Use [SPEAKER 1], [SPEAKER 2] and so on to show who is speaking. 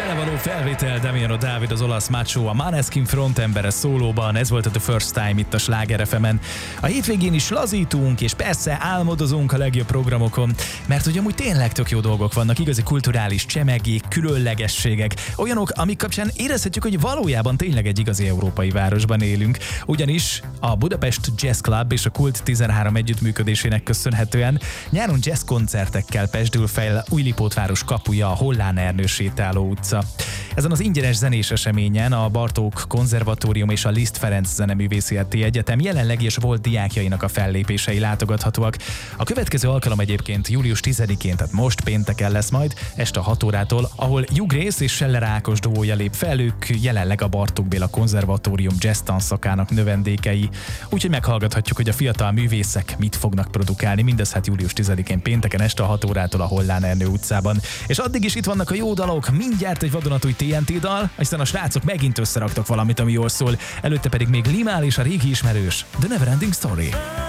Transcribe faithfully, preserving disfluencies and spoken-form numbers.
[SPEAKER 1] Zsenevaló felvétel, Damiano David, az olasz macho, a Måneskin frontembere szólóban, ez volt a The First Time itt a Sláger ef emen. A hétvégén is lazítunk, és persze álmodozunk a legjobb programokon, mert ugye amúgy tényleg tök jó dolgok vannak, igazi kulturális csemegék, különlegességek, olyanok, amik kapcsán érezhetjük, hogy valójában tényleg egy igazi európai városban élünk, ugyanis a Budapest Jazz Club és a Kult tizenhárom együttműködésének köszönhetően nyáron jazz koncertekkel pesdül fel Újlipótváros kapuja, a Hollán Ernő sétáló utca. Ezen az ingyenes zenés eseményen a Bartók Konzervatórium és a Liszt Ferenc Zeneművészeti Egyetem jelenlegi és volt diákjainak a fellépései látogathatóak. A következő alkalom egyébként július tizedikén, tehát most pénteken lesz majd, este hat órától, ahol Jugrész és Seller Ákos duója lép fel, ők jelenleg a Bartók Béla Konzervatórium jazz tanszakának növendékei. Úgyhogy meghallgathatjuk, hogy a fiatal művészek mit fognak produkálni, mindez hát július tizedikén pénteken este a hat órától a Hollán Ernő utcában. És addig is itt vannak a jó dalok, mindjárt egy vadonatúj té en té dal, aztán a srácok megint összeraktak valamit, ami jól szól, előtte pedig még Limahl és a régi ismerős The Neverending Story.